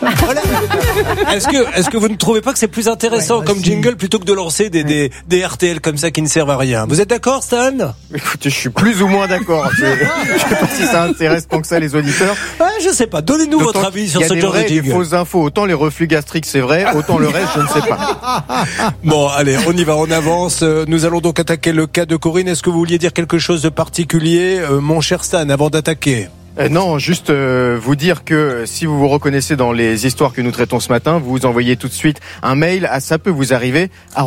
Voilà. Est-ce que vous ne trouvez pas que c'est plus intéressant comme jingle plutôt que de lancer des RTL comme ça qui ne servent à rien? Vous êtes d'accord, Stan? Écoutez, je suis plus ou moins d'accord. Je sais pas si ça intéresse tant que ça les auditeurs. Je sais pas. Donnez-nous votre avis sur ce genre de jingle. Il y a des fausses infos. Autant les reflux gastriques, c'est vrai. Autant le reste, je ne sais pas. Bon, allez, on y va, on avance. Nous allons donc attaquer le cas de Corinne. Est-ce que vous vouliez dire quelque chose de particulier, mon cher Stan, avant d'attaquer? Non, juste vous dire que si vous vous reconnaissez dans les histoires que nous traitons ce matin, vous envoyez tout de suite un mail à ça peut vous arriver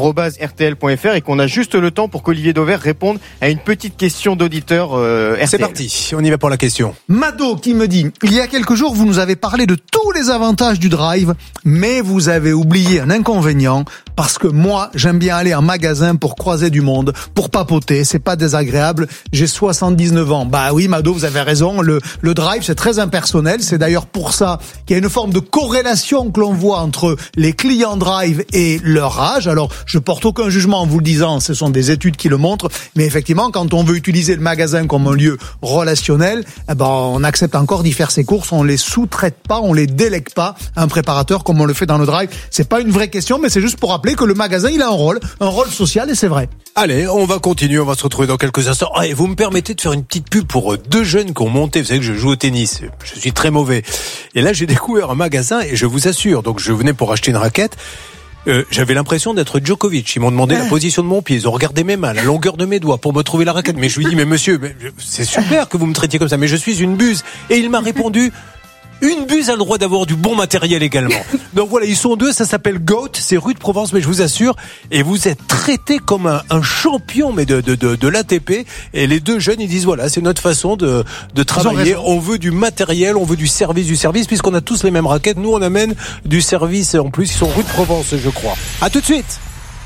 @rtl.fr et qu'on a juste le temps pour qu'Olivier Dauvert réponde à une petite question d'auditeur RTL. C'est parti, on y va pour la question. Mado qui me dit, il y a quelques jours vous nous avez parlé de tous les avantages du drive, mais vous avez oublié un inconvénient, parce que moi j'aime bien aller en magasin pour croiser du monde, pour papoter, c'est pas désagréable, j'ai 79 ans. Bah oui Mado, vous avez raison, le drive, c'est très impersonnel. C'est d'ailleurs pour ça qu'il y a une forme de corrélation que l'on voit entre les clients drive et leur âge. Alors, je porte aucun jugement en vous le disant, ce sont des études qui le montrent. Mais effectivement, quand on veut utiliser le magasin comme un lieu relationnel, on accepte encore d'y faire ses courses. On les sous-traite pas, on les délègue pas à un préparateur comme on le fait dans le drive. C'est pas une vraie question, mais c'est juste pour rappeler que le magasin, il a un rôle social et c'est vrai. Allez, on va continuer, on va se retrouver dans quelques instants. Et vous me permettez de faire une petite pub pour deux jeunes qui ont monté. Vous savez que je joue au tennis, je suis très mauvais. Et là, j'ai découvert un magasin et je vous assure, donc je venais pour acheter une raquette. J'avais l'impression d'être Djokovic. Ils m'ont demandé la position de mon pied. Ils ont regardé mes mains, la longueur de mes doigts pour me trouver la raquette. Mais je lui dis, mais monsieur, c'est super que vous me traitiez comme ça, mais je suis une buse. Et il m'a répondu, une buse a le droit d'avoir du bon matériel également. Donc voilà, ils sont deux, ça s'appelle GOAT, c'est rue de Provence, mais je vous assure, et vous êtes traité comme un champion mais de l'ATP, et les deux jeunes, ils disent voilà, c'est notre façon de travailler, on veut du matériel, on veut du service, puisqu'on a tous les mêmes raquettes, nous on amène du service en plus, ils sont rue de Provence, je crois. À tout de suite.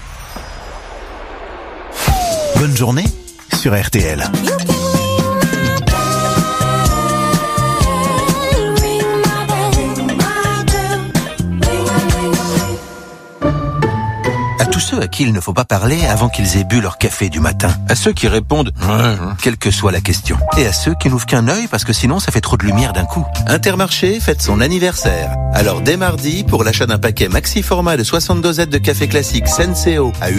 Bonne journée sur RTL. Ceux à qui il ne faut pas parler avant qu'ils aient bu leur café du matin. À ceux qui répondent quelle que soit la question. Et à ceux qui n'ouvrent qu'un œil parce que sinon ça fait trop de lumière d'un coup. Intermarché fête son anniversaire. Alors dès mardi, pour l'achat d'un paquet maxi format de 60 dosettes de café classique Senseo à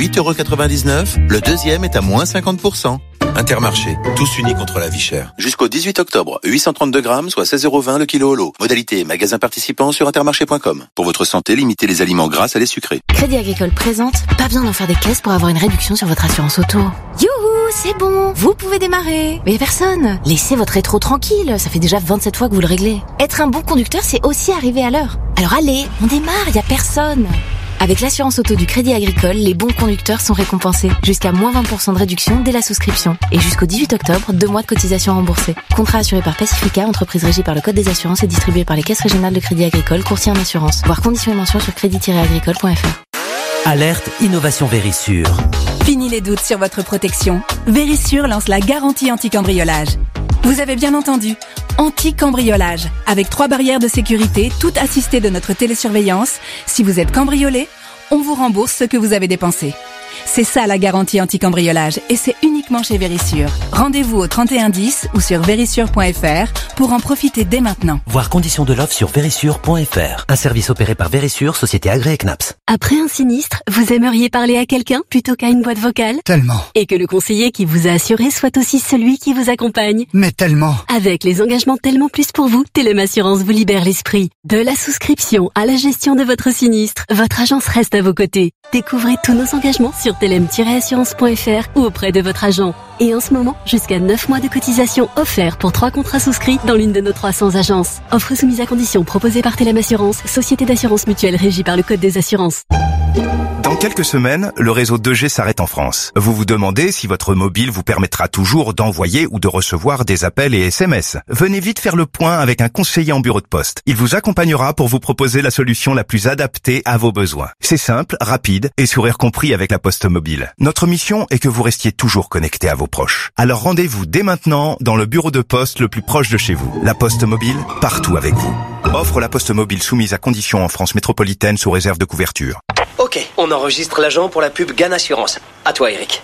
8,99€, le deuxième est à moins 50%. Intermarché, tous unis contre la vie chère. Jusqu'au 18 octobre, 832 grammes, soit 16,20€ le kilo au lot. Modalité magasin participant sur intermarché.com. Pour votre santé, limitez les aliments gras à les sucrés. Crédit Agricole présente, pas besoin d'en faire des caisses pour avoir une réduction sur votre assurance auto. Youhou, c'est bon, vous pouvez démarrer. Mais personne. Laissez votre rétro tranquille, ça fait déjà 27 fois que vous le réglez. Être un bon conducteur, c'est aussi arriver à l'heure. Alors allez, on démarre, y a personne. Avec l'assurance auto du Crédit Agricole, les bons conducteurs sont récompensés. Jusqu'à moins 20% de réduction dès la souscription. Et jusqu'au 18 octobre, 2 mois de cotisation remboursée. Contrat assuré par Pacifica, entreprise régie par le Code des assurances et distribué par les caisses régionales de Crédit Agricole, courtier en assurance. Voir conditions et mentions sur crédit-agricole.fr. Alerte Innovation Vérissure. Fini les doutes sur votre protection. Vérissure lance la garantie anti-cambriolage. Vous avez bien entendu, anti-cambriolage, avec 3 barrières de sécurité, toutes assistées de notre télésurveillance. Si vous êtes cambriolé, on vous rembourse ce que vous avez dépensé. C'est ça la garantie anti-cambriolage et c'est uniquement chez Vérissure. Rendez-vous au 3110 ou sur vérissure.fr pour en profiter dès maintenant. Voir conditions de l'offre sur vérissure.fr. Un service opéré par Vérissure, société agréée CNAPS. Après un sinistre, vous aimeriez parler à quelqu'un plutôt qu'à une boîte vocale ? Tellement. Et que le conseiller qui vous a assuré soit aussi celui qui vous accompagne ? Mais tellement. Avec les engagements Tellement Plus pour vous, Telem Assurance vous libère l'esprit. De la souscription à la gestion de votre sinistre, votre agence reste à vos côtés. Découvrez tous nos engagements sur telem-assurance.fr ou auprès de votre agent. Et en ce moment, jusqu'à 9 mois de cotisation offerts pour 3 contrats souscrits dans l'une de nos 300 agences. Offre soumise à condition proposée par Telem Assurance, société d'assurance mutuelle régie par le Code des assurances. Dans quelques semaines, le réseau 2G s'arrête en France. Vous vous demandez si votre mobile vous permettra toujours d'envoyer ou de recevoir des appels et SMS. Venez vite faire le point avec un conseiller en bureau de poste. Il vous accompagnera pour vous proposer la solution la plus adaptée à vos besoins. C'est simple, rapide et sourire compris avec la Poste Mobile. Notre mission est que vous restiez toujours connecté à vos proches. Alors rendez-vous dès maintenant dans le bureau de poste le plus proche de chez vous. La Poste Mobile, partout avec vous. Offre la Poste Mobile soumise à conditions en France métropolitaine sous réserve de couverture. Ok, on enregistre l'agent pour la pub GAN Assurance. À toi, Eric.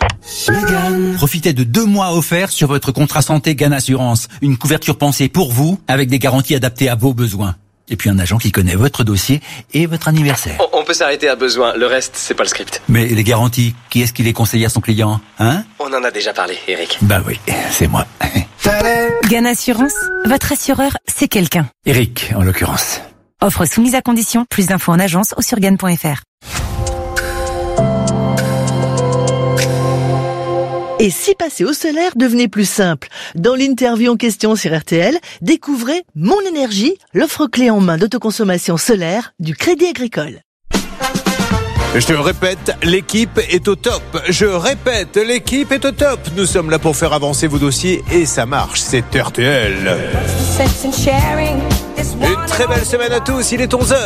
Profitez de 2 mois offerts sur votre contrat santé GAN Assurance. Une couverture pensée pour vous, avec des garanties adaptées à vos besoins. Et puis un agent qui connaît votre dossier et votre anniversaire. On peut s'arrêter à besoin, le reste, c'est pas le script. Mais les garanties, qui est-ce qui les conseille à son client, hein? On en a déjà parlé, Eric. Bah oui, c'est moi. Gann Assurance, votre assureur, c'est quelqu'un. Eric, en l'occurrence. Offre soumise à condition, plus d'infos en agence ou sur gann.fr. Et si passer au solaire devenait plus simple? Dans l'interview en question sur RTL, découvrez Mon Énergie, l'offre clé en main d'autoconsommation solaire du Crédit Agricole. Je te répète, l'équipe est au top. Je répète, l'équipe est au top. Nous sommes là pour faire avancer vos dossiers et ça marche. C'est RTL. Une très belle semaine à tous. Il est 11h.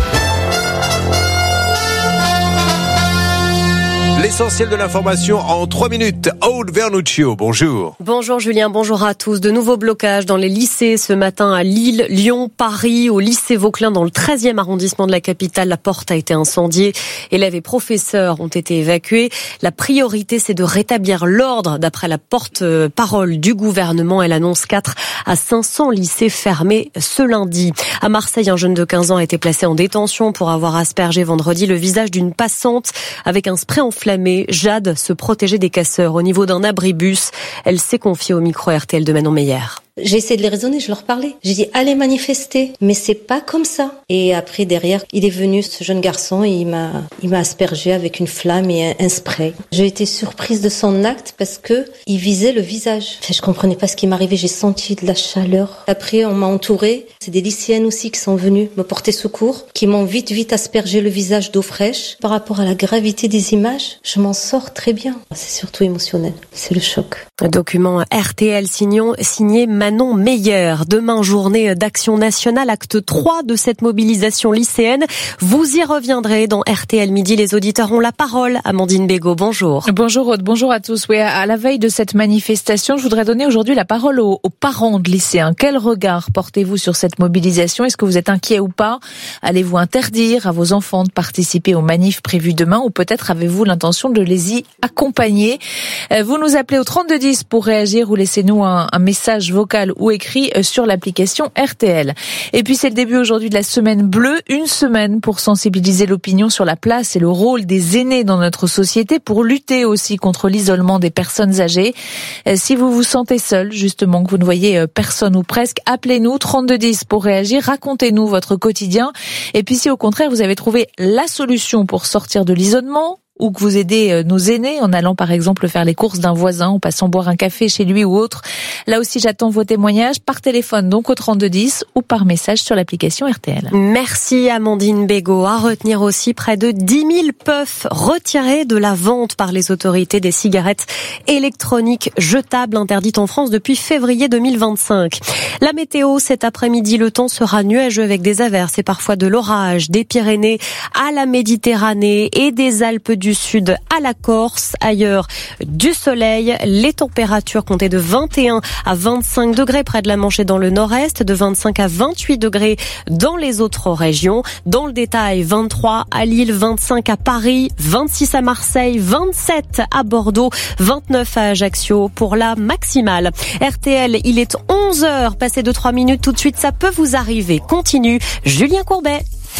L'essentiel de l'information en 3 minutes. Aude Vernuccio, bonjour. Bonjour Julien, bonjour à tous. De nouveaux blocages dans les lycées ce matin à Lille, Lyon, Paris. Au lycée Vauquelin dans le 13e arrondissement de la capitale, la porte a été incendiée. Élèves et professeurs ont été évacués. La priorité, c'est de rétablir l'ordre. D'après la porte-parole du gouvernement, elle annonce 4 à 500 lycées fermés ce lundi. À Marseille, un jeune de 15 ans a été placé en détention pour avoir aspergé vendredi le visage d'une passante avec un spray enflammé. Jade se protégeait des casseurs au niveau d'un abribus. Elle s'est confiée au micro RTL de Manon Meyer. J'ai essayé de les raisonner, je leur parlais. J'ai dit, allez manifester. Mais c'est pas comme ça. Et après, derrière, il est venu, ce jeune garçon, et il m'a aspergé avec une flamme et un spray. J'ai été surprise de son acte parce que il visait le visage. Enfin, je comprenais pas ce qui m'arrivait, j'ai senti de la chaleur. Après, on m'a entourée. C'est des lycéennes aussi qui sont venues me porter secours, qui m'ont vite aspergé le visage d'eau fraîche. Par rapport à la gravité des images, je m'en sors très bien. C'est surtout émotionnel. C'est le choc. Un document RTL signé Manon Meyer. Demain, journée d'action nationale, acte 3 de cette mobilisation lycéenne. Vous y reviendrez dans RTL Midi. Les auditeurs ont la parole. Amandine Bégaud, bonjour. Bonjour Aude, bonjour à tous. Oui, à la veille de cette manifestation, je voudrais donner aujourd'hui la parole aux parents de lycéens. Quel regard portez-vous sur cette mobilisation? Est-ce que vous êtes inquiet ou pas? Allez-vous interdire à vos enfants de participer aux manifs prévus demain ou peut-être avez-vous l'intention de les y accompagner? Vous nous appelez au 3210 pour réagir ou laissez-nous un message vocal ou écrit sur l'application RTL. Et puis c'est le début aujourd'hui de la semaine bleue, une semaine pour sensibiliser l'opinion sur la place et le rôle des aînés dans notre société, pour lutter aussi contre l'isolement des personnes âgées. Si vous vous sentez seul, justement, que vous ne voyez personne ou presque, appelez-nous 3210 pour réagir, racontez-nous votre quotidien. Et puis si au contraire vous avez trouvé la solution pour sortir de l'isolement, ou que vous aidez nos aînés en allant par exemple faire les courses d'un voisin, en passant boire un café chez lui ou autre. Là aussi, j'attends vos témoignages par téléphone, donc au 3210 ou par message sur l'application RTL. Merci Amandine Bégaud. À retenir aussi près de 10 000 puffs retirés de la vente par les autorités des cigarettes électroniques jetables interdites en France depuis février 2025. La météo, cet après-midi, le temps sera nuageux avec des averses et parfois de l'orage, des Pyrénées à la Méditerranée et des Alpes du Sud à la Corse. Ailleurs, du soleil, les températures comptaient de 21 à 25 degrés près de la Manche et dans le nord-est, de 25 à 28 degrés dans les autres régions. Dans le détail, 23 à Lille, 25 à Paris, 26 à Marseille, 27 à Bordeaux, 29 à Ajaccio pour la maximale. RTL, il est 11h, passé de 3 minutes tout de suite, ça peut vous arriver. Continue, Julien Courbet.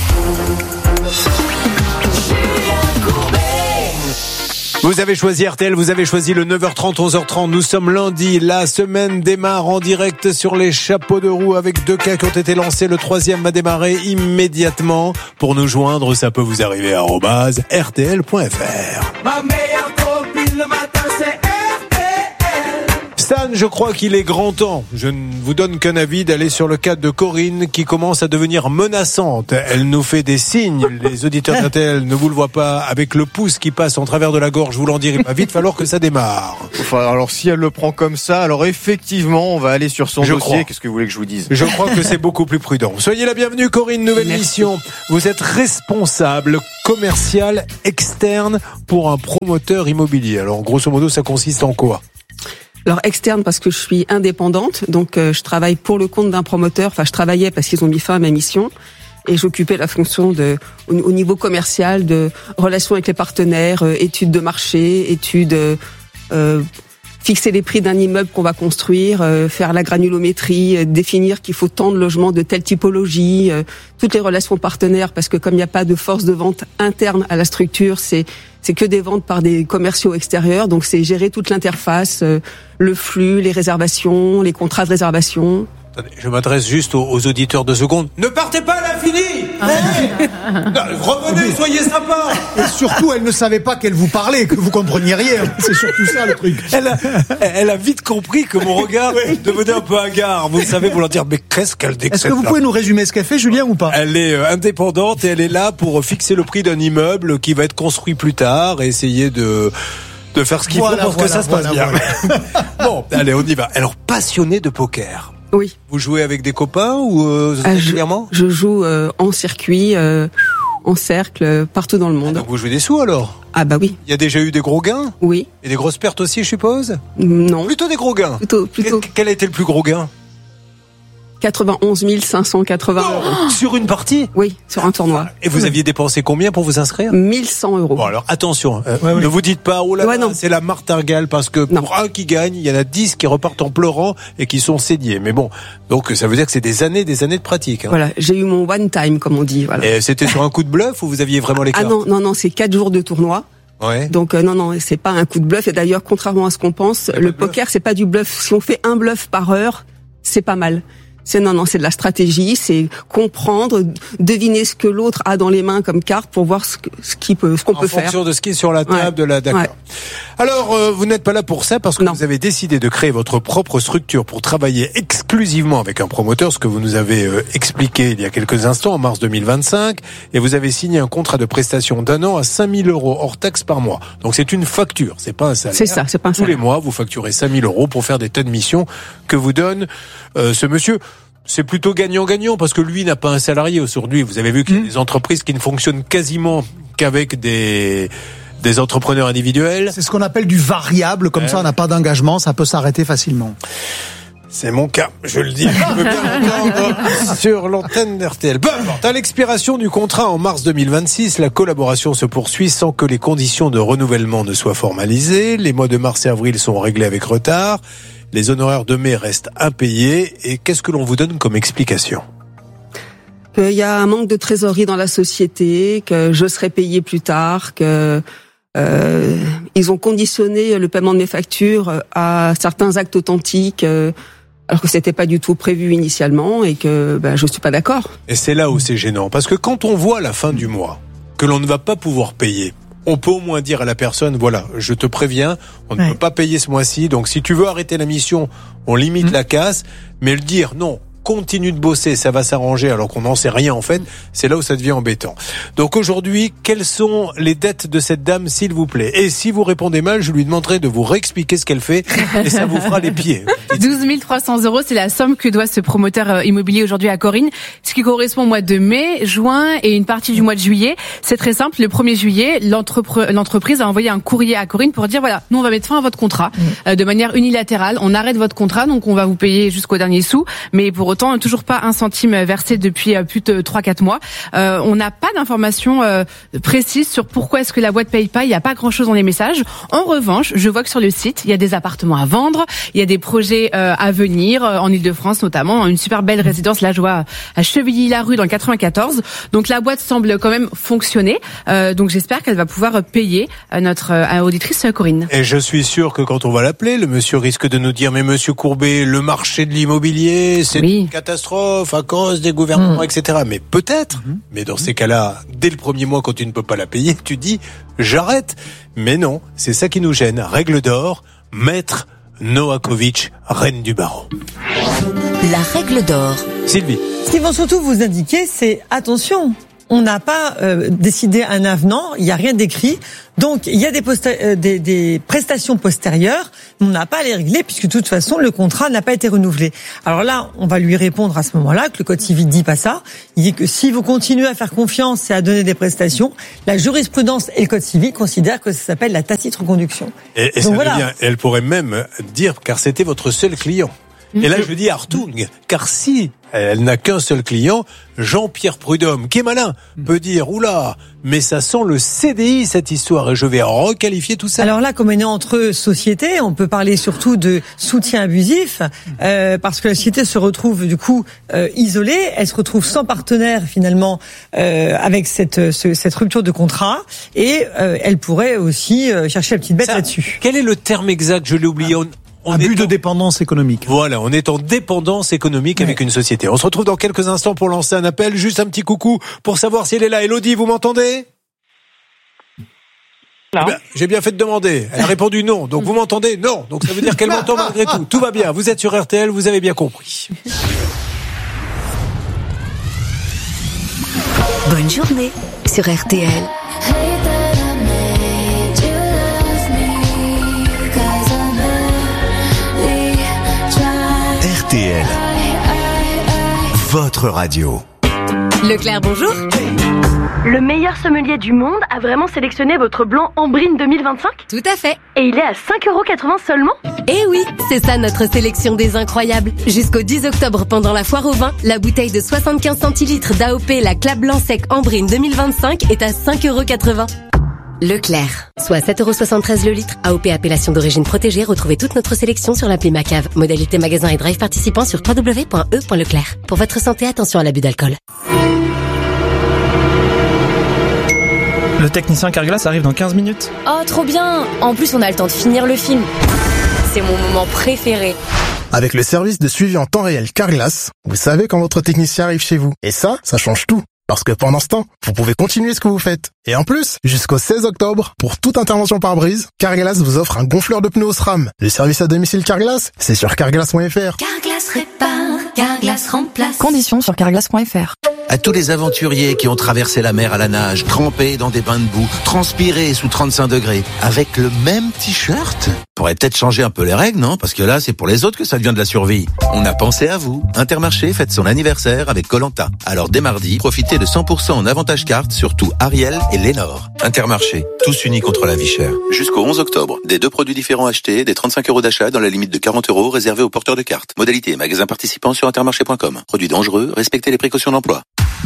Vous avez choisi RTL, vous avez choisi le 9h30, 11h30. Nous sommes lundi, la semaine démarre en direct sur les chapeaux de roue avec 2 cas qui ont été lancés. Le 3e va démarrer immédiatement. Pour nous joindre, ça peut vous arriver à @rtl.fr. Ma meilleure copine le matin, c'est RTL. Stan, je crois qu'il est grand temps. Je ne vous donne qu'un avis d'aller sur le cas de Corinne qui commence à devenir menaçante. Elle nous fait des signes. Les auditeurs d'RTL ne vous le voient pas avec le pouce qui passe en travers de la gorge. Vous l'en direz, il va vite falloir que ça démarre. Enfin, alors si elle le prend comme ça, alors effectivement, on va aller sur son dossier. Qu'est-ce que vous voulez que je vous dise? Je crois que c'est beaucoup plus prudent. Soyez la bienvenue, Corinne, nouvelle mission. Vous êtes responsable commercial externe pour un promoteur immobilier. Alors, grosso modo, ça consiste en quoi? Alors externe parce que je suis indépendante, donc je travaille pour le compte d'un promoteur. Enfin, je travaillais parce qu'ils ont mis fin à ma mission et j'occupais la fonction au niveau commercial de relations avec les partenaires, études de marché, études fixer les prix d'un immeuble qu'on va construire, faire la granulométrie, définir qu'il faut tant de logements de telle typologie, toutes les relations partenaires, parce que comme il n'y a pas de force de vente interne à la structure, c'est que des ventes par des commerciaux extérieurs, donc c'est gérer toute l'interface, le flux, les réservations, les contrats de réservation. Attendez, je m'adresse juste aux auditeurs de seconde. Ne partez pas, elle a fini. Revenez, soyez sympa. Et surtout, elle ne savait pas qu'elle vous parlait, que vous compreniez rien. C'est surtout ça le truc. Elle a vite compris que mon regard devenait un peu hagard. Vous savez, vous leur dire, mais qu'est-ce qu'elle décède. Est-ce que vous pouvez nous résumer ce qu'elle fait, Julien, ou pas? Elle est indépendante et elle est là pour fixer le prix d'un immeuble qui va être construit plus tard et essayer de faire ce qu'il faut pour que ça se passe bien. Bon, allez, on y va. Alors, passionné de poker. Oui. Vous jouez avec des copains ou régulièrement? Je joue en circuit, en cercle, partout dans le monde. Donc vous jouez des sous alors? Ah bah oui. Il y a déjà eu des gros gains? Oui. Et des grosses pertes aussi, je suppose? Non. Plutôt des gros gains? Plutôt. Quel a été le plus gros gain? 91 580 euros. Sur une partie? Oui, sur un tournoi. Et vous aviez dépensé combien pour vous inscrire? 1100 euros. Bon alors attention, ne vous dites pas, oh là là, c'est la martingale, parce que pour un qui gagne, il y en a 10 qui repartent en pleurant et qui sont saignés. Mais bon, donc ça veut dire que c'est des années de pratique. Hein. Voilà, j'ai eu mon one time, comme on dit. Voilà. Et c'était sur un coup de bluff ou vous aviez vraiment les cartes? Ah non, c'est 4 jours de tournoi. Ouais. Donc non, c'est pas un coup de bluff. Et d'ailleurs, contrairement à ce qu'on pense, le poker, c'est pas du bluff. Si on fait un bluff par heure, c'est pas mal. C'est de la stratégie, c'est comprendre, deviner ce que l'autre a dans les mains comme carte pour voir ce qu'on peut faire. En fonction de ce qui est sur la table, d'accord. Ouais. Alors, vous n'êtes pas là pour ça parce que vous avez décidé de créer votre propre structure pour travailler exclusivement avec un promoteur, ce que vous nous avez expliqué il y a quelques instants, en mars 2025, et vous avez signé un contrat de prestation d'1 an à 5 000 euros hors taxe par mois. Donc c'est une facture, c'est pas un salaire. C'est ça, c'est pas un salaire. Tous les mois, vous facturez 5 000 euros pour faire des tas de missions que vous donne ce monsieur. C'est plutôt gagnant-gagnant parce que lui n'a pas un salarié aujourd'hui. Vous avez vu qu'il y a des entreprises qui ne fonctionnent quasiment qu'avec des entrepreneurs individuels. C'est ce qu'on appelle du variable, comme ça on n'a pas d'engagement, ça peut s'arrêter facilement. C'est mon cas, je le dis, je peux bien l'entendre sur l'antenne d'RTL. Peu importe, à l'expiration du contrat en mars 2026, la collaboration se poursuit sans que les conditions de renouvellement ne soient formalisées. Les mois de mars et avril sont réglés avec retard. Les honoraires de mai restent impayés. Et qu'est-ce que l'on vous donne comme explication? Qu'il y a un manque de trésorerie dans la société, que je serai payé plus tard, que ils ont conditionné le paiement de mes factures à certains actes authentiques, alors que c'était pas du tout prévu initialement et que je suis pas d'accord. Et c'est là où c'est gênant, parce que quand on voit à la fin du mois que l'on ne va pas pouvoir payer, on peut au moins dire à la personne, voilà, je te préviens, on ne peut pas payer ce mois-ci, donc si tu veux arrêter la mission, on limite la casse, mais le dire, non, continue de bosser, ça va s'arranger alors qu'on n'en sait rien en fait, c'est là où ça devient embêtant. Donc aujourd'hui, quelles sont les dettes de cette dame, s'il vous plaît? Et si vous répondez mal, je lui demanderai de vous réexpliquer ce qu'elle fait et ça vous fera les pieds. 12 300 euros, c'est la somme que doit ce promoteur immobilier aujourd'hui à Corinne, ce qui correspond au mois de mai, juin et une partie du mois de juillet. C'est très simple, le 1er juillet, l'entreprise a envoyé un courrier à Corinne pour dire voilà, nous on va mettre fin à votre contrat de manière unilatérale, on arrête votre contrat, donc on va vous payer jusqu'au dernier sou, mais pour autant toujours pas un centime versé depuis plus de 3-4 mois. On n'a pas d'informations précises sur pourquoi est-ce que la boîte paye pas, il n'y a pas grand-chose dans les messages. En revanche, je vois que sur le site, il y a des appartements à vendre, il y a des projets à venir en Île-de-France notamment, une super belle résidence là je vois à Chevilly-la-Rue dans le 94. Donc la boîte semble quand même fonctionner. Donc j'espère qu'elle va pouvoir payer notre auditrice Corinne. Et je suis sûr que quand on va l'appeler, le monsieur risque de nous dire mais monsieur Courbet, le marché de l'immobilier, c'est une catastrophe à cause des gouvernements, etc. Mais peut-être. Mais dans ces cas-là, dès le premier mois, quand tu ne peux pas la payer, tu dis j'arrête. Mais non, c'est ça qui nous gêne. Règle d'or, maître Novakovic, reine du barreau. La règle d'or. Sylvie. Ce qu'ils vont surtout vous indiquer, c'est attention. On n'a pas décidé un avenant, il n'y a rien d'écrit. Donc, il y a des prestations postérieures, mais on n'a pas à les régler puisque de toute façon, le contrat n'a pas été renouvelé. Alors là, on va lui répondre à ce moment-là que le Code civil dit pas ça. Il dit que si vous continuez à faire confiance et à donner des prestations, la jurisprudence et le Code civil considèrent que ça s'appelle la tacite reconduction. Et donc, ça devient, elle pourrait même dire, car c'était votre seul client. Et là, je dis Hartung, car si Elle n'a qu'un seul client, Jean-Pierre Prudhomme, qui est malin, peut dire, oula, mais ça sent le CDI cette histoire, et je vais requalifier tout ça. Alors là, comme on est entre sociétés, on peut parler surtout de soutien abusif, parce que la société se retrouve du coup isolée, elle se retrouve sans partenaire finalement avec cette rupture de contrat, et elle pourrait aussi chercher la petite bête là-dessus. Quel est le terme exact? Je l'ai oublié. Abus de dépendance économique. Voilà, on est en dépendance économique avec une société. On se retrouve dans quelques instants pour lancer un appel. Juste un petit coucou pour savoir si elle est là. Elodie, vous m'entendez? Non. J'ai bien fait de demander. Elle a répondu non. Donc vous m'entendez? Non. Donc ça veut dire qu'elle m'entend malgré tout. Tout va bien. Vous êtes sur RTL, vous avez bien compris. Bonne journée sur RTL. RTL, votre radio. Leclerc, bonjour. Le meilleur sommelier du monde a vraiment sélectionné votre blanc Ambrine 2025 ? Tout à fait. Et il est à 5,80€ seulement ? Eh oui, c'est ça notre sélection des incroyables. Jusqu'au 10 octobre pendant la foire au vin, la bouteille de 75 centilitres d'AOP La Clap Blanc Sec Ambrine 2025 est à 5,80€. Leclerc, soit 7,73€ le litre. AOP appellation d'origine protégée. Retrouvez toute notre sélection sur l'appli Macave. Modalité magasin et drive participant sur www.e.leclerc. Pour votre santé, attention à l'abus d'alcool. Le technicien Carglass arrive dans 15 minutes. Oh, trop bien! En plus, on a le temps de finir le film. C'est mon moment préféré. Avec le service de suivi en temps réel Carglass, vous savez quand votre technicien arrive chez vous. Et ça change tout. Parce que pendant ce temps, vous pouvez continuer ce que vous faites. Et en plus, jusqu'au 16 octobre, pour toute intervention par brise, Carglass vous offre un gonfleur de pneus au SRAM. Le service à domicile Carglass, c'est sur carglass.fr. Carglass répare, Carglass remplace. Conditions sur carglass.fr. À tous les aventuriers qui ont traversé la mer à la nage, trempés dans des bains de boue, transpirés sous 35 degrés, avec le même t-shirt. Pourrait peut-être changer un peu les règles, non? Parce que là, c'est pour les autres que ça devient de la survie. On a pensé à vous. Intermarché fête son anniversaire avec Koh-Lanta. Alors dès mardi, profitez de 100% en avantage carte sur tout Ariel et Lénore. Intermarché, tous unis contre la vie chère. Jusqu'au 11 octobre, des 2 produits différents achetés, des 35€ d'achat dans la limite de 40€ réservés aux porteurs de cartes. Modalité et magasins participants sur intermarché.com. Produits dangereux, respectez les précautions d'emploi.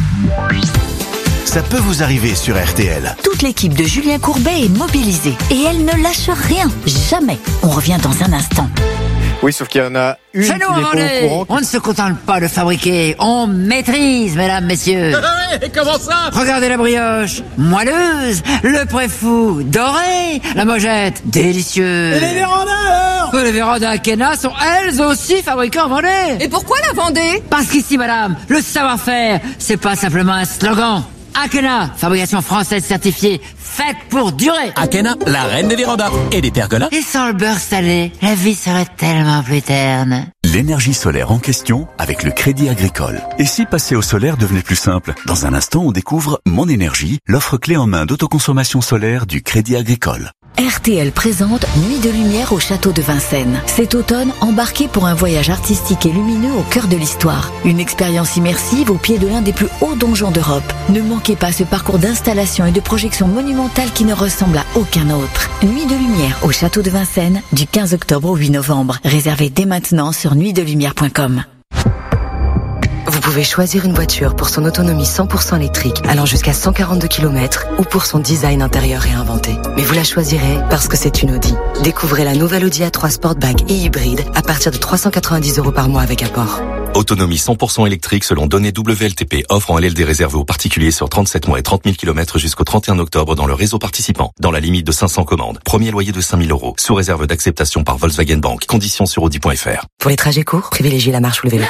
Ça peut vous arriver sur RTL. Toute l'équipe de Julien Courbet est mobilisée et elle ne lâche rien, jamais. On revient dans un instant. Oui, sauf qu'il y en a une qui n'est pas au courant. On ne se contente pas de fabriquer, on maîtrise, mesdames, messieurs. Comment ça? Regardez la brioche, moelleuse, le préfou, doré, la mojette, délicieuse. Et les vérandas alors? Les vérandas Akena sont elles aussi fabriquées en Vendée. Et pourquoi la Vendée? Parce qu'ici, madame, le savoir-faire, c'est pas simplement un slogan. Akena, fabrication française certifiée, faite pour durer. Akena, la reine des vérandas et des pergolas. Et sans le beurre salé, la vie serait tellement plus terne. L'énergie solaire en question avec le Crédit Agricole. Et si passer au solaire devenait plus simple? Dans un instant, on découvre Mon Énergie, l'offre clé en main d'autoconsommation solaire du Crédit Agricole. RTL présente Nuit de lumière au château de Vincennes. Cet automne, embarquez pour un voyage artistique et lumineux au cœur de l'histoire. Une expérience immersive au pied de l'un des plus hauts donjons d'Europe. Ne manquez pas ce parcours d'installation et de projection monumentale qui ne ressemble à aucun autre. Nuit de lumière au château de Vincennes du 15 octobre au 8 novembre. Réservez dès maintenant sur nuitdelumière.com. Vous pouvez choisir une voiture pour son autonomie 100% électrique allant jusqu'à 142 km ou pour son design intérieur réinventé. Mais vous la choisirez parce que c'est une Audi. Découvrez la nouvelle Audi A3 Sportback et hybride à partir de 390€ par mois avec apport. Autonomie 100% électrique selon données WLTP, offre en LLD réservé aux particuliers sur 37 mois et 30 000 km jusqu'au 31 octobre dans le réseau participant, dans la limite de 500 commandes. Premier loyer de 5 000 €, sous réserve d'acceptation par Volkswagen Bank. Conditions sur Audi.fr. Pour les trajets courts, privilégiez la marche ou le vélo.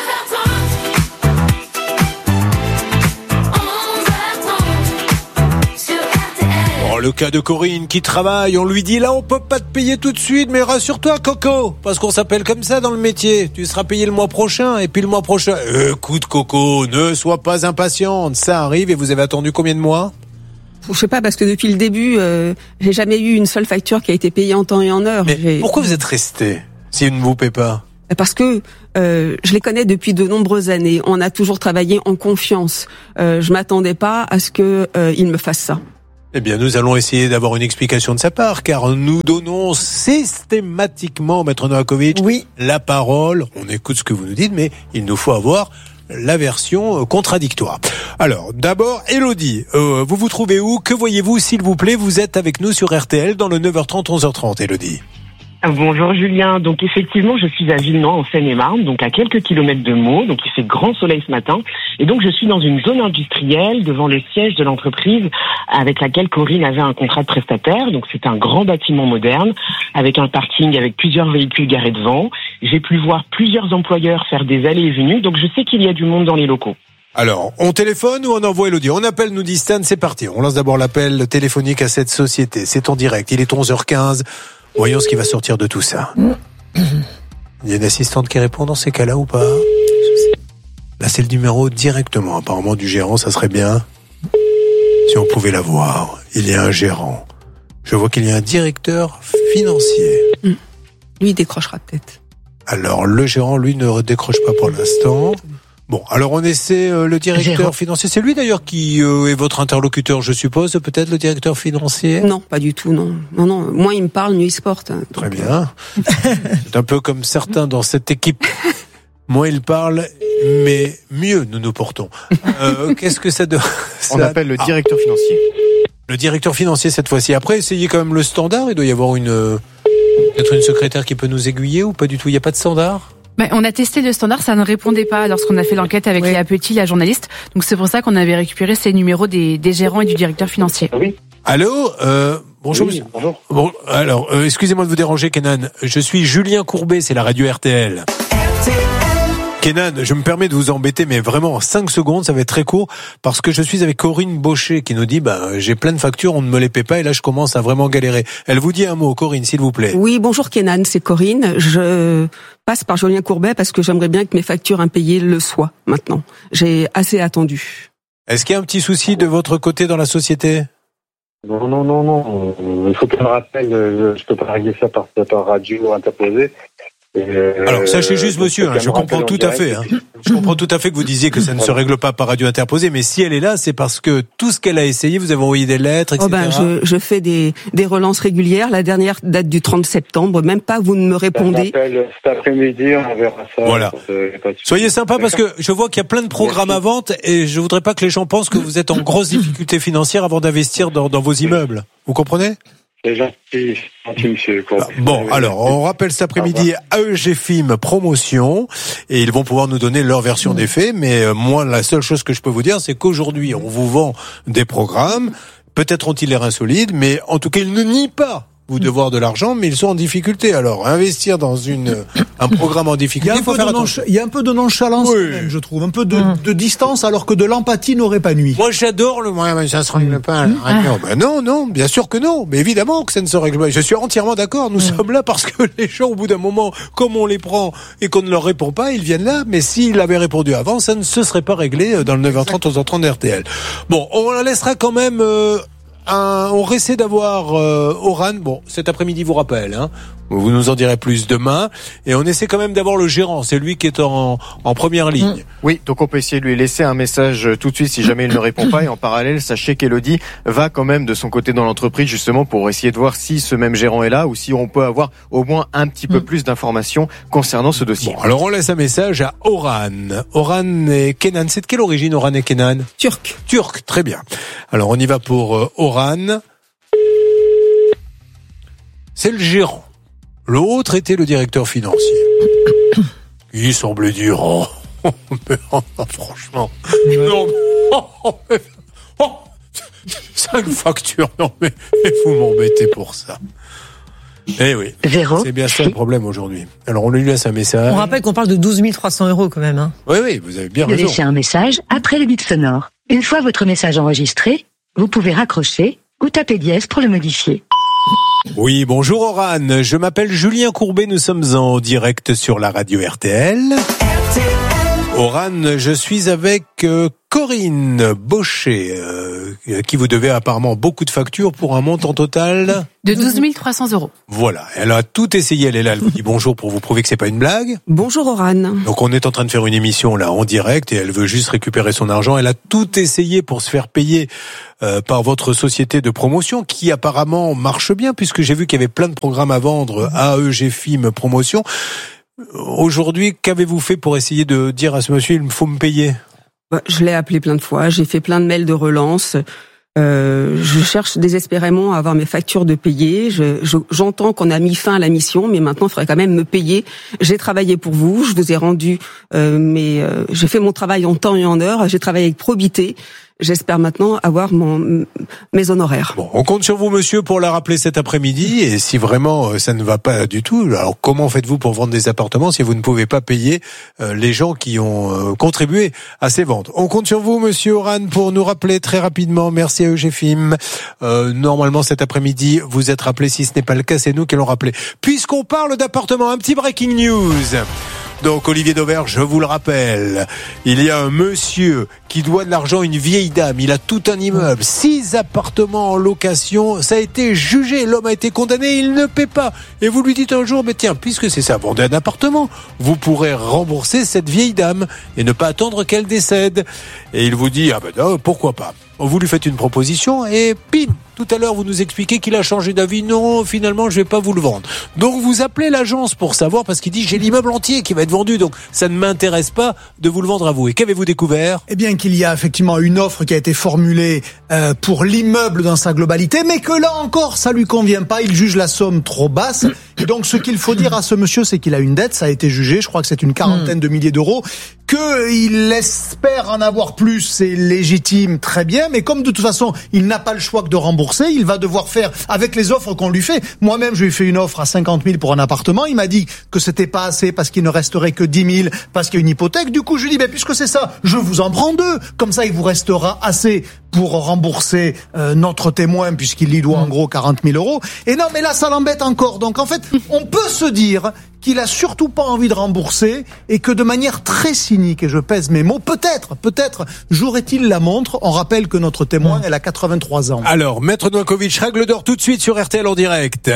Le cas de Corinne qui travaille, on lui dit là on peut pas te payer tout de suite, mais rassure-toi Coco, parce qu'on s'appelle comme ça dans le métier, tu seras payé le mois prochain, et puis le mois prochain, écoute Coco, ne sois pas impatiente, ça arrive. Et vous avez attendu combien de mois? Je sais pas, parce que depuis le début, j'ai jamais eu une seule facture qui a été payée en temps et en heure. Mais pourquoi vous êtes resté si il ne vous paie pas? Parce que je les connais depuis de nombreuses années, on a toujours travaillé en confiance. Je m'attendais pas à ce que ils me fassent ça. Eh bien, nous allons essayer d'avoir une explication de sa part, car nous donnons systématiquement, Maître Novakovic, la parole. On écoute ce que vous nous dites, mais il nous faut avoir la version contradictoire. Alors, d'abord, Elodie, vous vous trouvez où? Que voyez-vous, s'il vous plaît? Vous êtes avec nous sur RTL dans le 9h30, 11h30, Elodie. Bonjour Julien, donc effectivement je suis à Villenoy en Seine-et-Marne, donc à quelques kilomètres de Meaux, donc il fait grand soleil ce matin, et donc je suis dans une zone industrielle devant le siège de l'entreprise avec laquelle Corinne avait un contrat de prestataire, donc c'est un grand bâtiment moderne avec un parking avec plusieurs véhicules garés devant. J'ai pu voir plusieurs employeurs faire des allées et venues, donc je sais qu'il y a du monde dans les locaux. Alors, on téléphone ou on envoie Elodie? On appelle, nous dit Stan, c'est parti. On lance d'abord l'appel téléphonique à cette société, c'est en direct, il est 11h15. Voyons ce qui va sortir de tout ça. Il y a une assistante qui répond dans ces cas-là ou pas? Là, c'est le numéro directement. Apparemment, du gérant, ça serait bien. Si on pouvait l'avoir. Il y a un gérant. Je vois qu'il y a un directeur financier. Lui, il décrochera peut-être. Alors, le gérant, lui, ne décroche pas pour l'instant. Bon, alors on essaie le directeur financier. C'est lui d'ailleurs qui est votre interlocuteur, je suppose, peut-être le directeur financier? Non, pas du tout, non. Non, moins il me parle, mieux il se porte. Très bien. C'est un peu comme certains dans cette équipe. Moins il parle, mais mieux nous nous portons. Qu'est-ce que ça donne? On appelle le directeur financier. Le directeur financier cette fois-ci. Après, essayez quand même le standard. Il doit y avoir peut-être une secrétaire qui peut nous aiguiller ou pas du tout? Il n'y a pas de standard? On a testé le standard, ça ne répondait pas lorsqu'on a fait l'enquête avec Léa Petit, la journaliste. Donc c'est pour ça qu'on avait récupéré ces numéros des gérants et du directeur financier. Oui. Allô, bonjour. Oui, bonjour. Bon, alors, excusez-moi de vous déranger, Kenan. Je suis Julien Courbet, c'est la radio RTL. Kenan, je me permets de vous embêter, mais vraiment en 5 secondes, ça va être très court, parce que je suis avec Corinne Baucher qui nous dit, j'ai plein de factures, on ne me les paie pas, et là je commence à vraiment galérer. Elle vous dit un mot, Corinne, s'il vous plaît. Oui, bonjour Kenan, c'est Corinne. Je passe par Julien Courbet parce que j'aimerais bien que mes factures impayées le soient maintenant. J'ai assez attendu. Est-ce qu'il y a un petit souci de votre côté dans la société? Non. Il faut qu'elle me rappelle, je peux pas régler ça par radio interposée. Alors sachez juste, monsieur, je comprends tout à fait. Je comprends tout à fait que vous disiez que ça ne se règle pas par radio interposée, mais si elle est là, c'est parce que tout ce qu'elle a essayé, vous avez envoyé des lettres, etc. Je fais des relances régulières. La dernière date du 30 septembre. Même pas, vous ne me répondez. Cet après-midi, on verra ça. Voilà. Soyez sympa parce que je vois qu'il y a plein de programmes à vente et je voudrais pas que les gens pensent que vous êtes en grosse difficulté financière avant d'investir dans vos immeubles. Vous comprenez? C'est gentil, monsieur. Bon, alors, on rappelle cet après-midi AEG Film Promotion et ils vont pouvoir nous donner leur version des faits, mais moi, la seule chose que je peux vous dire, c'est qu'aujourd'hui, on vous vend des programmes, peut-être ont-ils l'air insolides, mais en tout cas, ils ne nient pas vous devoir de l'argent, mais ils sont en difficulté. Alors, investir dans un programme en difficulté, il y a un peu de nonchalance, même, je trouve, un peu de distance, alors que de l'empathie n'aurait pas nuit. Moi, j'adore mais ça se règle pas à la radio. Non, bien sûr que non. Mais évidemment que ça ne se règle pas. Je suis entièrement d'accord. Nous sommes là parce que les gens, au bout d'un moment, comme on les prend et qu'on ne leur répond pas, ils viennent là. Mais s'ils avaient répondu avant, ça ne se serait pas réglé dans le 9h30, 11h30 RTL. Bon, on la laissera quand même... on essaie d'avoir Oran. Bon, cet après-midi vous rappelle. Vous nous en direz plus demain. Et on essaie quand même d'avoir le gérant. C'est lui qui est en première ligne. Oui, donc on peut essayer de lui laisser un message tout de suite si jamais il ne répond pas. Et en parallèle, sachez qu'Elodie va quand même de son côté dans l'entreprise justement pour essayer de voir si ce même gérant est là ou si on peut avoir au moins un petit peu plus d'informations concernant ce dossier. Bon, alors on laisse un message à Oran. Oran et Kenan. C'est de quelle origine, Oran et Kenan? Turc, très bien. Alors on y va pour Oran. C'est le gérant. L'autre était le directeur financier. Il semblait dire, franchement, non, 5 factures, non mais vous m'embêtez pour ça. Eh oui, c'est bien ça le problème aujourd'hui. Alors on lui laisse un message. On rappelle qu'on parle de 12 300 € quand même. Oui, vous avez bien raison. Laissez un message après le bip sonore. Une fois votre message enregistré, vous pouvez raccrocher ou taper dièse pour le modifier. Oui, bonjour Oran, je m'appelle Julien Courbet, nous sommes en direct sur la radio RTL. Oran, je suis avec Corinne Baucher, qui vous devait apparemment beaucoup de factures pour un montant total de 12 300 €. Voilà, elle a tout essayé, elle est là, elle vous dit bonjour pour vous prouver que c'est pas une blague. Bonjour Oran. Donc on est en train de faire une émission là en direct et elle veut juste récupérer son argent. Elle a tout essayé pour se faire payer par votre société de promotion qui apparemment marche bien puisque j'ai vu qu'il y avait plein de programmes à vendre, AEG Film Promotion. Aujourd'hui, qu'avez-vous fait pour essayer de dire à ce monsieur, il faut me payer? Je l'ai appelé plein de fois, j'ai fait plein de mails de relance. Je cherche désespérément à avoir mes factures de payer. J'entends qu'on a mis fin à la mission, mais maintenant il faudrait quand même me payer. J'ai travaillé pour vous, je vous ai rendu, j'ai fait mon travail en temps et en heure. J'ai travaillé avec probité. J'espère maintenant avoir mes honoraires. Bon, on compte sur vous, monsieur, pour la rappeler cet après-midi. Et si vraiment ça ne va pas du tout, alors comment faites-vous pour vendre des appartements si vous ne pouvez pas payer les gens qui ont contribué à ces ventes? On compte sur vous, monsieur Oran, pour nous rappeler très rapidement. Merci à Eugéphime. Normalement, cet après-midi, vous êtes rappelé. Si ce n'est pas le cas, c'est nous qui l'ont rappelé. Puisqu'on parle d'appartements, un petit breaking news. Donc Olivier Dauvert, je vous le rappelle, il y a un monsieur qui doit de l'argent à une vieille dame. Il a tout un immeuble, 6 appartements en location. Ça a été jugé, l'homme a été condamné, il ne paie pas. Et vous lui dites un jour, mais tiens, puisque c'est ça, vendez un appartement, vous pourrez rembourser cette vieille dame et ne pas attendre qu'elle décède. Et il vous dit, ah ben non, pourquoi pas. Vous lui faites une proposition et pim, tout à l'heure vous nous expliquez qu'il a changé d'avis. Non, finalement je vais pas vous le vendre. Donc vous appelez l'agence pour savoir, parce qu'il dit j'ai l'immeuble entier qui va être vendu, donc ça ne m'intéresse pas de vous le vendre à vous. Et qu'avez-vous découvert? Eh bien qu'il y a effectivement une offre qui a été formulée pour l'immeuble dans sa globalité, mais que là encore ça lui convient pas, il juge la somme trop basse. Et donc ce qu'il faut dire à ce monsieur, c'est qu'il a une dette, ça a été jugé, je crois que c'est une quarantaine de milliers d'euros, qu'il espère en avoir plus, c'est légitime, très bien, mais comme de toute façon il n'a pas le choix que de rembourser, il va devoir faire avec les offres qu'on lui fait. Moi-même je lui ai fait une offre à 50 000 pour un appartement, il m'a dit que c'était pas assez parce qu'il ne resterait que 10 000 parce qu'il y a une hypothèque. Du coup je lui dis, puisque c'est ça, je vous en prends 2, comme ça il vous restera assez pour rembourser notre témoin, puisqu'il lui doit en gros 40 000 euros. Et non, mais là ça l'embête encore. Donc en fait on peut se dire qu'il a surtout pas envie de rembourser et que de manière très cynique, et je pèse mes mots, peut-être jouerait-il la montre. On rappelle que notre témoin, elle a 83 ans. Alors, Maître Novakovic, règle d'or tout de suite sur RTL en direct.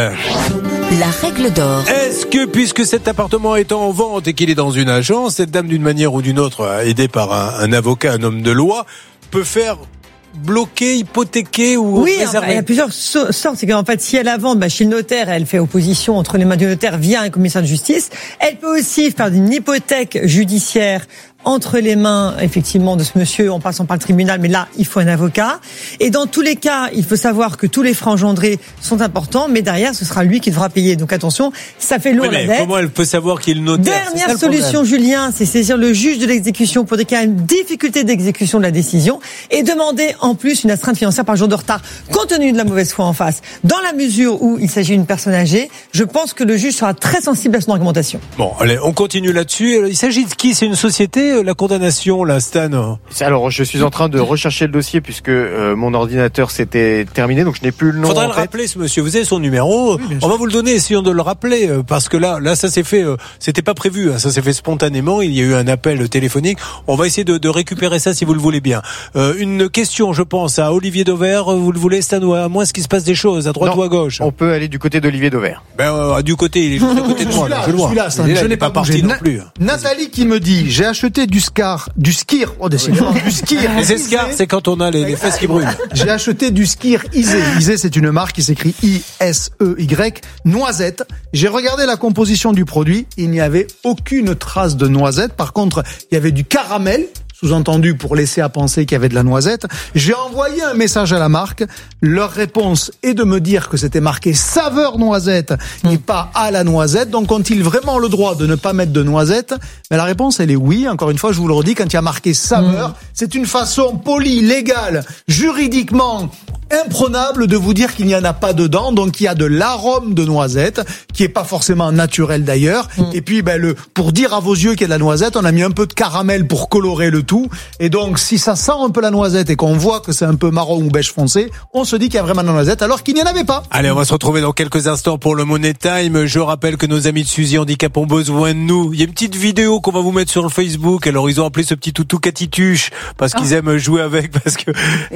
La règle d'or. Est-ce que, puisque cet appartement est en vente et qu'il est dans une agence, cette dame d'une manière ou d'une autre, aidée par un avocat, un homme de loi, peut faire bloquer, hypothéquer ou réserver? Il y a plusieurs sortes. C'est qu'en fait, si elle a vente, chez le notaire, elle fait opposition entre les mains du notaire via un commissaire de justice. Elle peut aussi faire une hypothèque judiciaire entre les mains, effectivement, de ce monsieur en passant par le tribunal, mais là, il faut un avocat. Et dans tous les cas, il faut savoir que tous les frais engendrés sont importants, mais derrière, ce sera lui qui devra payer. Donc attention, ça fait lourd la dette. Comment elle peut savoir qu'il est le notaire? Dernière solution, Julien, c'est saisir le juge de l'exécution pour des cas de difficulté d'exécution de la décision et demander en plus une astreinte financière par jour de retard, compte tenu de la mauvaise foi en face. Dans la mesure où il s'agit d'une personne âgée, je pense que le juge sera très sensible à son argumentation. Bon, allez, on continue là-dessus. Il s'agit de qui? C'est une société? La condamnation, là, Stan? Alors, je suis en train de rechercher le dossier puisque mon ordinateur s'était terminé, donc je n'ai plus le nom. Faudrait le rappeler, ce monsieur. Vous avez son numéro. Oui, on va vous le donner, essayons de le rappeler, parce que là, ça s'est fait, c'était pas prévu, hein, ça s'est fait spontanément. Il y a eu un appel téléphonique. On va essayer de récupérer ça si vous le voulez bien. Une question, je pense, à Olivier Dauvert. Vous le voulez, Stan, ou à moins qu'il se passe des choses, à droite ou à gauche? On peut aller du côté d'Olivier Dauvert. Du côté, il est juste à côté de moi. Je le vois. Je n'ai pas parti non plus. Nathalie qui me dit, j'ai acheté du skir. Décidément, du skir. Les escars, c'est quand on a les fesses qui brûlent. J'ai acheté du skir Isée. Isée, c'est une marque qui s'écrit I-S-E-Y, noisette. J'ai regardé la composition du produit. Il n'y avait aucune trace de noisette. Par contre, il y avait du caramel, sous-entendu pour laisser à penser qu'il y avait de la noisette. J'ai envoyé un message à la marque. Leur réponse est de me dire que c'était marqué saveur noisette et pas à la noisette. Donc ont-ils vraiment le droit de ne pas mettre de noisette? Mais la réponse, elle est oui. Encore une fois, je vous le redis, quand il y a marqué saveur, c'est une façon polie, légale, juridiquement imprenable de vous dire qu'il n'y en a pas dedans. Donc il y a de l'arôme de noisette qui est pas forcément naturel d'ailleurs. Et puis pour dire à vos yeux qu'il y a de la noisette, on a mis un peu de caramel pour colorer le tout. Et donc si ça sent un peu la noisette et qu'on voit que c'est un peu marron ou beige foncé, on se dit qu'il y a vraiment de la noisette alors qu'il n'y en avait pas. Allez, on va se retrouver dans quelques instants pour le Money Time. Je rappelle que nos amis de Suzy Handicap ont besoin de nous. Il y a une petite vidéo qu'on va vous mettre sur le Facebook. Alors ils ont appelé ce petit toutou Catituche parce qu'ils aiment jouer avec, parce que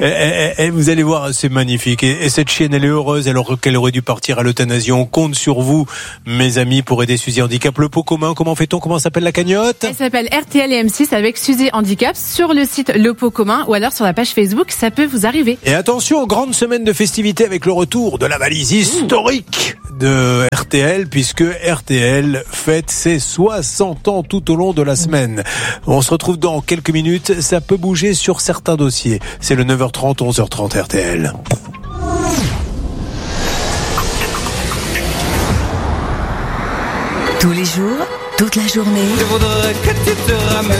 vous allez voir, c'est magnifique. Et cette chienne, elle est heureuse alors qu'elle aurait dû partir à l'euthanasie. On compte sur vous, mes amis, pour aider Suzy Handicap. Le pot commun, comment fait-on? Comment s'appelle la cagnotte? Elle s'appelle RTL et M6 avec Suzy Handicap sur le site Le Pot commun ou alors sur la page Facebook, ça peut vous arriver. Et attention, grande semaine de festivités avec le retour de la valise historique de RTL, puisque RTL fête ses 60 ans tout au long de la semaine. On se retrouve dans quelques minutes. Ça peut bouger sur certains dossiers. C'est le 9h30, 11h30 RTL. Tous les jours, toute la journée. Je voudrais que tu te ramènes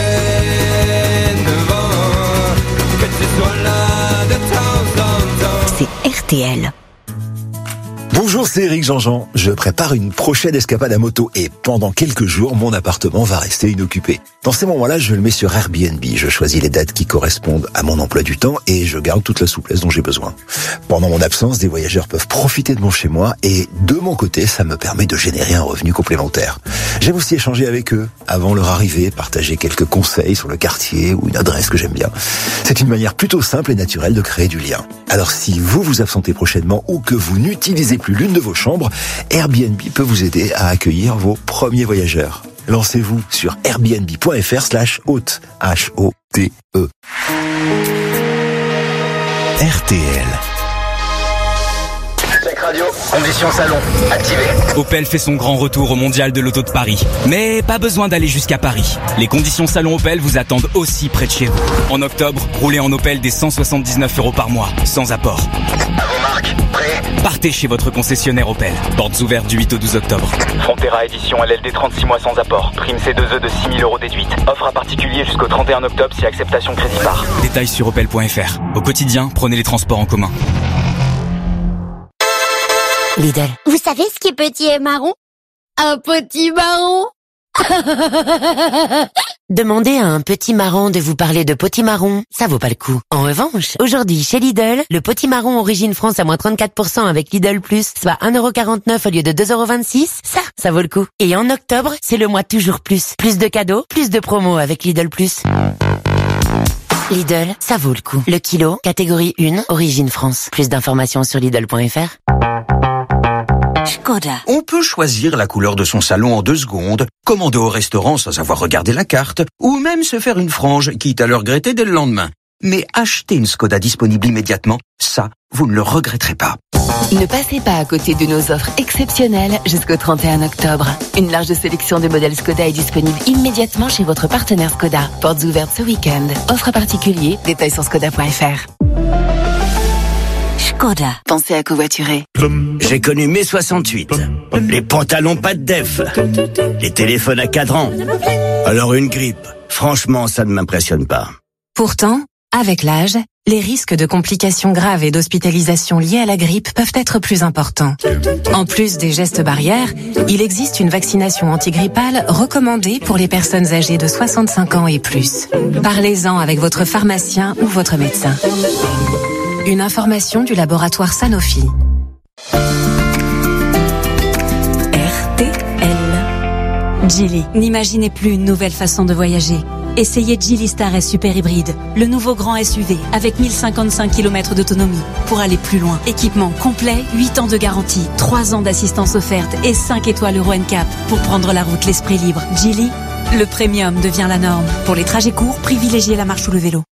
devant, que tu sois là de temps en temps. C'est RTL. Bonjour, c'est Eric Jean-Jean. Je prépare une prochaine escapade à moto et pendant quelques jours, mon appartement va rester inoccupé. Dans ces moments-là, je le mets sur Airbnb. Je choisis les dates qui correspondent à mon emploi du temps et je garde toute la souplesse dont j'ai besoin. Pendant mon absence, des voyageurs peuvent profiter de mon chez-moi et de mon côté, ça me permet de générer un revenu complémentaire. J'aime aussi échanger avec eux avant leur arrivée, partager quelques conseils sur le quartier ou une adresse que j'aime bien. C'est une manière plutôt simple et naturelle de créer du lien. Alors si vous vous absentez prochainement ou que vous n'utilisez plus l'une de vos chambres, Airbnb peut vous aider à accueillir vos premiers voyageurs. Lancez-vous sur airbnb.fr/hôte, H-O-T-E. RTL. Check radio, conditions salon, activé. Opel fait son grand retour au Mondial de l'Auto de Paris. Mais pas besoin d'aller jusqu'à Paris. Les conditions salon Opel vous attendent aussi près de chez vous. En octobre, roulez en Opel des 179 € par mois, sans apport. À vos marques, prêt? Partez chez votre concessionnaire Opel. Portes ouvertes du 8 au 12 octobre. Frontera édition LLD 36 mois sans apport. Prime C2E de 6 000 € déduite. Offre à particulier jusqu'au 31 octobre si acceptation crédit par. Détails sur opel.fr. Au quotidien, prenez les transports en commun. Lidl. Vous savez ce qui est petit et marron? Un petit marron. Demandez à un petit marron de vous parler de potimarron, ça vaut pas le coup. En revanche, aujourd'hui chez Lidl, le potimarron Origine France à moins 34% avec Lidl Plus, soit 1,49€ au lieu de 2,26€, ça vaut le coup. Et en octobre, c'est le mois toujours plus. Plus de cadeaux, plus de promos avec Lidl Plus. Lidl, ça vaut le coup. Le kilo, catégorie 1, Origine France. Plus d'informations sur Lidl.fr. Skoda. On peut choisir la couleur de son salon en 2 secondes, commander au restaurant sans avoir regardé la carte, ou même se faire une frange, quitte à le regretter dès le lendemain. Mais acheter une Skoda disponible immédiatement, ça, vous ne le regretterez pas. Ne passez pas à côté de nos offres exceptionnelles jusqu'au 31 octobre. Une large sélection de modèles Skoda est disponible immédiatement chez votre partenaire Skoda. Portes ouvertes ce week-end. Offre à particulier, détails sur skoda.fr. Skoda. Pensez à covoiturer. J'ai connu mai 68. Les pantalons pas de def. Les téléphones à cadran. Alors une grippe. Franchement, ça ne m'impressionne pas. Pourtant, avec l'âge, les risques de complications graves et d'hospitalisation liées à la grippe peuvent être plus importants. En plus des gestes barrières, il existe une vaccination antigrippale recommandée pour les personnes âgées de 65 ans et plus. Parlez-en avec votre pharmacien ou votre médecin. Une information du laboratoire Sanofi. RTL. Geely. N'imaginez plus une nouvelle façon de voyager. Essayez Geely Star S Super Hybride, le nouveau grand SUV avec 1055 km d'autonomie pour aller plus loin. Équipement complet, 8 ans de garantie, 3 ans d'assistance offerte et 5 étoiles Euro NCAP pour prendre la route l'esprit libre. Geely, le premium devient la norme. Pour les trajets courts, privilégiez la marche ou le vélo.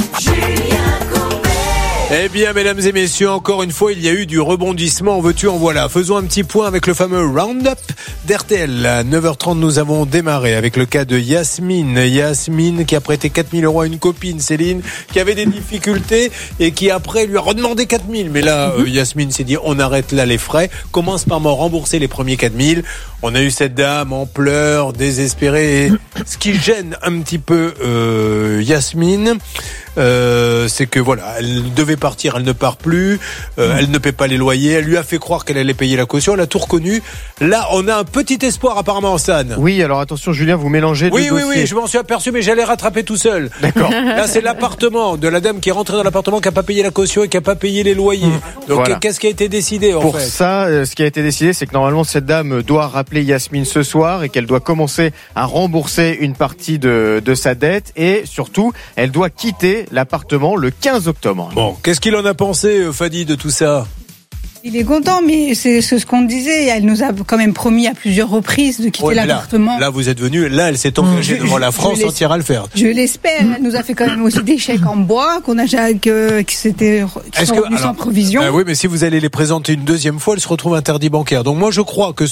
Eh bien, mesdames et messieurs, encore une fois, il y a eu du rebondissement. En veux-tu, en voilà. Faisons un petit point avec le fameux Roundup d'RTL. À 9h30, nous avons démarré avec le cas de Yasmine. Yasmine qui a prêté 4 000 € à une copine, Céline, qui avait des difficultés et qui après lui a redemandé 4 000. Mais là, Yasmine s'est dit, on arrête là les frais. Commence par m'en rembourser les premiers 4 000. On a eu cette dame en pleurs, désespérée. Et ce qui gêne un petit peu Yasmine, c'est que voilà, elle devait partir, elle ne part plus, elle ne paie pas les loyers, elle lui a fait croire qu'elle allait payer la caution, elle a tout reconnu. Là, on a un petit espoir apparemment, Stan. Oui, alors attention Julien, vous mélangez deux dossiers. Oui, je m'en suis aperçu, mais j'allais rattraper tout seul. D'accord. Là, c'est l'appartement de la dame qui est rentrée dans l'appartement, qui n'a pas payé la caution et qui n'a pas payé les loyers. Donc, voilà. Qu'est-ce qui a été décidé en fait ? Pour ça, ce qui a été décidé, c'est que normalement cette dame doit rappeler Yasmine ce soir et qu'elle doit commencer à rembourser une partie de sa dette et surtout, elle doit quitter l'appartement le 15 octobre. Bon, qu'est-ce qu'il en a pensé, Fadi, de tout ça ? Il est content, mais c'est ce qu'on disait. Elle nous a quand même promis à plusieurs reprises de quitter l'appartement. Là, vous êtes venu. Là, elle s'est engagée devant la France entière à le faire. Je l'espère. Elle nous a fait quand même aussi des chèques en bois qui sont revenus sans provision. Oui, mais si vous allez les présenter une deuxième fois, elle se retrouve interdit bancaire. Donc moi, je crois que